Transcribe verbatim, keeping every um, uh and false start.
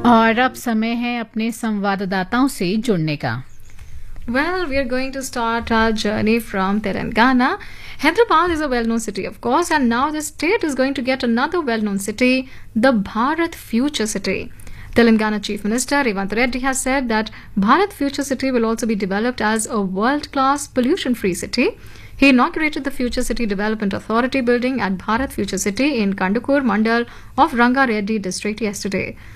और अब समय है अपने संवाददाताओं से जुड़ने का। Well, we are going to start our journey from Telangana. Hyderabad is a well known city, of course, and now the state is going to get another well known city, the Bharat Future City. Telangana Chief Minister Revanth Reddy has said that Bharat Future City will also be developed as a world class pollution free city. He inaugurated the Future City Development Authority building at Bharat Future City in Kandukur Mandal of Ranga Reddy district yesterday.